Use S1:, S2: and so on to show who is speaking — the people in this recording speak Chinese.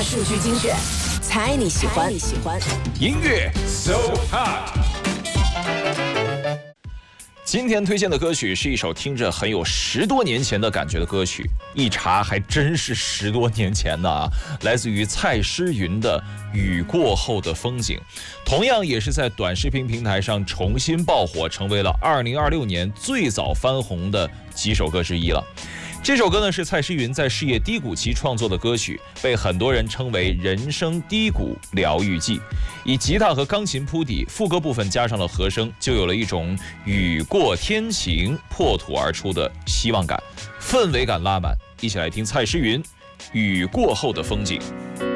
S1: 数据精选，猜你喜欢。
S2: 音乐 So Hot。今天推荐的歌曲是一首听着很有10多年前的感觉的歌曲，一查还真是10多年前的啊！来自于蔡诗芸的《雨过后的风景》，同样也是在短视频平台上重新爆火，成为了2026年最早翻红的几首歌之一了。这首歌呢是蔡诗芸在事业低谷期创作的歌曲，被很多人称为人生低谷疗愈剂。以吉他和钢琴铺底，副歌部分加上了和声，就有了一种雨过天晴破土而出的希望感，氛围感拉满。一起来听蔡诗芸《雨过后的风景》。